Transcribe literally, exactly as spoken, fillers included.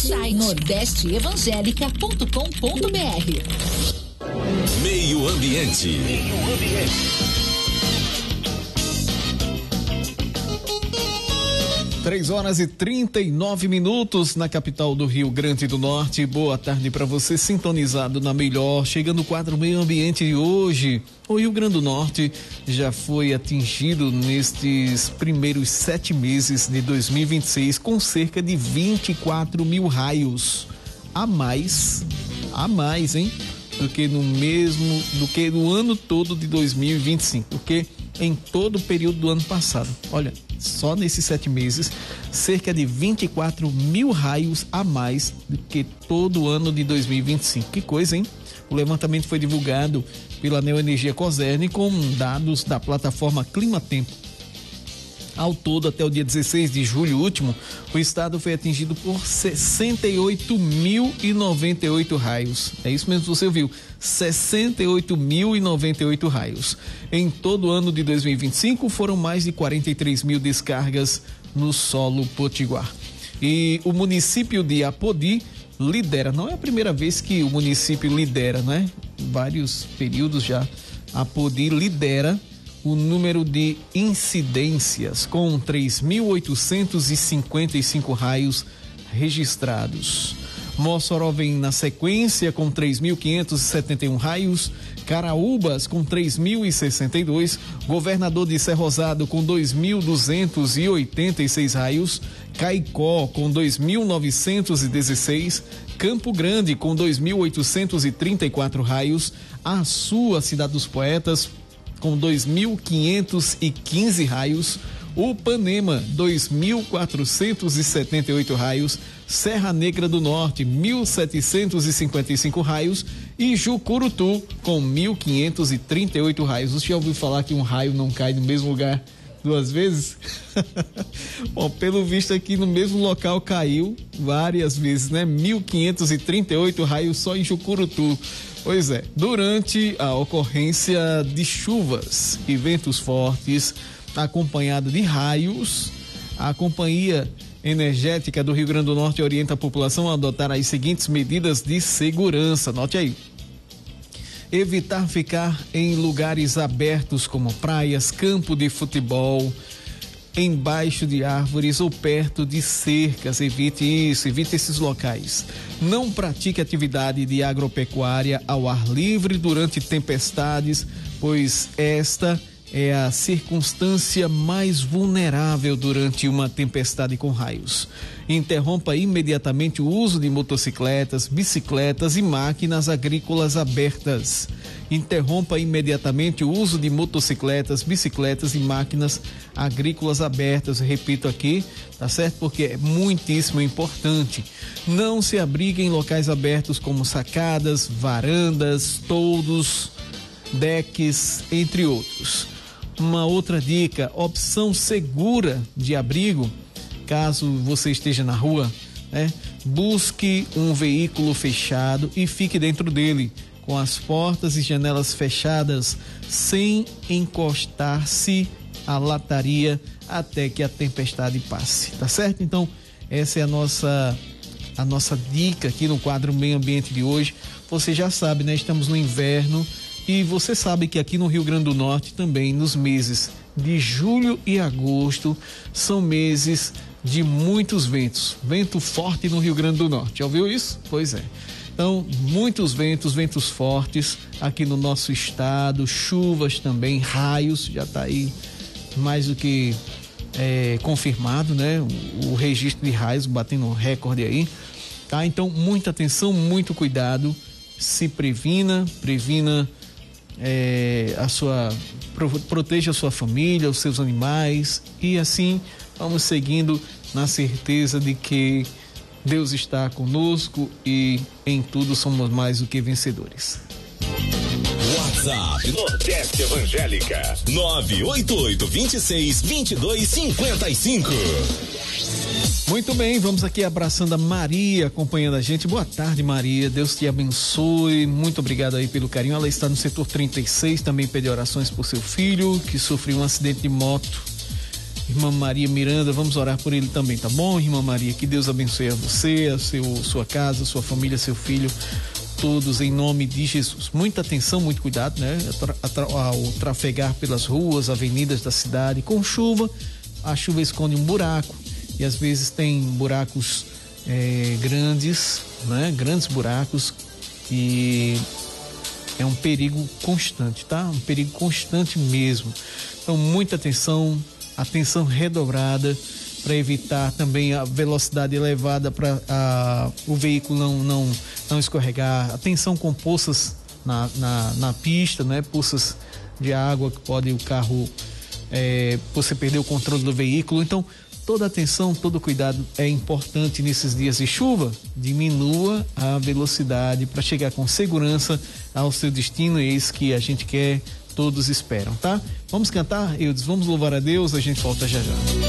site nordeste evangélica ponto com ponto br. Meio Ambiente. Meio Ambiente. Três horas e trinta e nove minutos na capital do Rio Grande do Norte. Boa tarde para você, sintonizado na melhor. Chegando o quadro Meio Ambiente de hoje. O Rio Grande do Norte já foi atingido nestes primeiros sete meses de dois mil e vinte e seis com cerca de vinte e quatro mil raios a mais, a mais, hein? Do que no mesmo, do que no ano todo de dois mil e vinte e cinco, porque em todo o período do ano passado. Olha, só nesses sete meses, cerca de vinte e quatro mil raios a mais do que todo o ano de dois mil e vinte e cinco. Que coisa, hein? O levantamento foi divulgado pela Neoenergia Cosern com dados da plataforma Climatempo. Ao todo, até o dia dezesseis de julho último, o estado foi atingido por sessenta e oito mil e noventa e oito raios. É isso mesmo que você ouviu, sessenta e oito mil e noventa e oito raios. Em todo o ano de dois mil e vinte e cinco, foram mais de quarenta e três mil descargas no solo potiguar. E o município de Apodi lidera, não é a primeira vez que o município lidera, né? Vários períodos já, Apodi lidera o número de incidências, com três mil oitocentos e cinquenta e cinco raios registrados. Mossoró vem na sequência com três mil quinhentos e setenta e um raios, Caraúbas com três mil e sessenta e dois, Governador de Cerrosado com dois mil duzentos e oitenta e seis raios, Caicó com dois mil novecentos e dezesseis, Campo Grande com dois mil oitocentos e trinta e quatro raios, Açu, a cidade dos poetas, com dois mil quinhentos e quinze raios, Upanema, dois mil quatrocentos e setenta e oito raios, Serra Negra do Norte, mil setecentos e cinquenta e cinco raios e Jucurutu, com mil quinhentos e trinta e oito raios. Você já ouviu falar que um raio não cai no mesmo lugar duas vezes? Bom, pelo visto aqui no mesmo local caiu várias vezes, né? mil quinhentos e trinta e oito raios só em Jucurutu. Pois é, durante a ocorrência de chuvas e ventos fortes, acompanhada de raios, a Companhia Energética do Rio Grande do Norte orienta a população a adotar as seguintes medidas de segurança. Note aí. Evitar ficar em lugares abertos como praias, campo de futebol, embaixo de árvores ou perto de cercas. Evite isso, evite esses locais. Não pratique atividade de agropecuária ao ar livre durante tempestades, pois esta é a circunstância mais vulnerável durante uma tempestade com raios. Interrompa imediatamente o uso de motocicletas, bicicletas e máquinas agrícolas abertas. Interrompa imediatamente o uso de motocicletas, bicicletas e máquinas agrícolas abertas. Repito aqui, tá certo? Porque é muitíssimo importante. Não se abrigue em locais abertos como sacadas, varandas, toldos, decks, entre outros. Uma outra dica, opção segura de abrigo, caso você esteja na rua, né? Busque um veículo fechado e fique dentro dele, com as portas e janelas fechadas, sem encostar-se à lataria até que a tempestade passe, tá certo? Então, essa é a nossa, a nossa dica aqui no quadro Meio Ambiente de hoje. Você já sabe, né? Estamos no inverno. E você sabe que aqui no Rio Grande do Norte também, nos meses de julho e agosto, são meses de muitos ventos. Vento forte no Rio Grande do Norte. Já ouviu isso? Pois é. Então, muitos ventos, ventos fortes aqui no nosso estado, chuvas também, raios, já está aí mais do que é, confirmado, né? O, o registro de raios batendo recorde aí, tá? Então, muita atenção, muito cuidado, se previna, previna É, a sua, proteja a sua família, os seus animais, e assim vamos seguindo na certeza de que Deus está conosco e em tudo somos mais do que vencedores. WhatsApp Nordeste Evangélica nove oito oito, dois seis, dois dois cinco cinco. Muito bem, vamos aqui abraçando a Maria, acompanhando a gente. Boa tarde, Maria, Deus te abençoe, muito obrigado aí pelo carinho. Ela está no setor trinta e seis, também pede orações por seu filho, que sofreu um acidente de moto irmã Maria Miranda, vamos orar por ele também, tá bom, irmã Maria? Que Deus abençoe a você, a seu, sua casa, sua família, seu filho, todos em nome de Jesus. Muita atenção, muito cuidado, né? Ao trafegar pelas ruas, avenidas da cidade, com chuva, a chuva esconde um buraco e às vezes tem buracos é, grandes, né? Grandes buracos, e é um perigo constante, tá? Um perigo constante mesmo. Então, muita atenção, atenção redobrada para evitar também a velocidade elevada para o veículo não, não, não escorregar. Atenção com poças na, na, na pista, né? Poças de água que pode o carro, é, você perder o controle do veículo. Então, toda atenção, todo cuidado é importante nesses dias de chuva. Diminua a velocidade para chegar com segurança ao seu destino. É isso que a gente quer, todos esperam, tá? Vamos cantar, Eudes, vamos louvar a Deus, a gente volta já já.